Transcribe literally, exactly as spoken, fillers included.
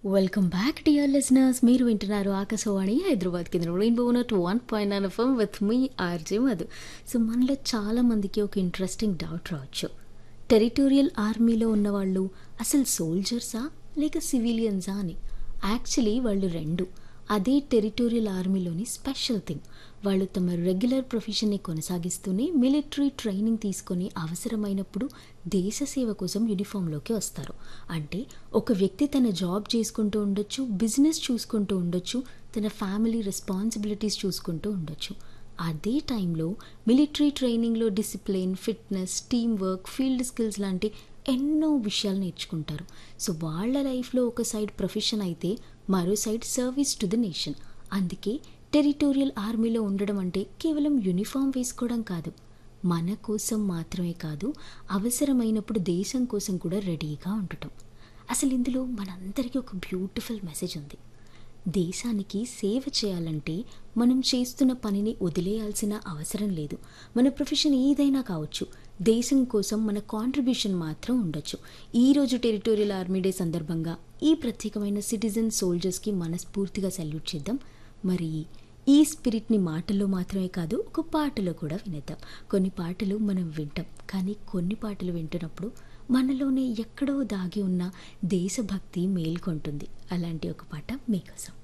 Welcome back dear listeners. మీరు వింటున్నారు ఆకాశవాణి హైదరాబాద్ కేంద్రం rainbow note one point nine FM with me RJ Madhu. So మనలో చాలా మందికి ఒక ఇంట్రెస్టింగ్ డౌట్ రావచ్చు. టెరిటోరియల్ ఆర్మీలో ఉన్నవాళ్ళు అసలు సోల్జర్సా లేక సివిలియన్సా అని. యాక్చువల్లీ వాళ్ళు రెండు. అదే టెరిటోరియల్ ఆర్మీలోని స్పెషల్ థింగ్. వాళ్ళు తమ రెగ్యులర్ ప్రొఫెషన్ని కొనసాగిస్తూనే మిలిటరీ ట్రైనింగ్ తీసుకొని అవసరమైనప్పుడు దేశ సేవ కోసం యూనిఫామ్లోకి వస్తారు. అంటే ఒక వ్యక్తి తన జాబ్ చేసుకుంటూ ఉండొచ్చు, బిజినెస్ చూసుకుంటూ ఉండొచ్చు, తన ఫ్యామిలీ రెస్పాన్సిబిలిటీస్ చూసుకుంటూ ఉండొచ్చు. అదే టైంలో మిలిటరీ ట్రైనింగ్లో discipline, fitness, team work, field skills లాంటి ఎన్నో విషయాలు నేర్చుకుంటారు. సో వాళ్ళ లైఫ్లో ఒక సైడ్ ప్రొఫెషన్ అయితే మరో side service to the nation. అందుకే టెరిటోరియల్ ఆర్మీలో ఉండడం అంటే కేవలం యూనిఫామ్ వేసుకోవడం కాదు, మన కోసం మాత్రమే కాదు, అవసరమైనప్పుడు దేశం కోసం కూడా రెడీగా ఉండటం. అసలు ఇందులో మనందరికీ ఒక బ్యూటిఫుల్ మెసేజ్ ఉంది. దేశానికి సేవ చేయాలంటే మనం చేస్తున్న పనిని వదిలేయాల్సిన అవసరం లేదు. మన ప్రొఫెషన్ ఏదైనా కావచ్చు, దేశం కోసం మన కాంట్రిబ్యూషన్ మాత్రం ఉండొచ్చు. ఈరోజు టెరిటోరియల్ ఆర్మీ డే సందర్భంగా ఈ ప్రత్యేకమైన సిటిజన్ సోల్జర్స్కి మనస్ఫూర్తిగా సెల్యూట్ చేద్దాం. మరి ఈ స్పిరిట్ని మాటల్లో మాత్రమే కాదు, ఒక పాటలో కూడా వినేద్దాం. కొన్ని పాటలు మనం వింటాం, కానీ కొన్ని పాటలు వింటున్నప్పుడు మనలోనే ఎక్కడో దాగి ఉన్న దేశభక్తి మేల్కొంటుంది. అలాంటి ఒక పాట మీకోసం.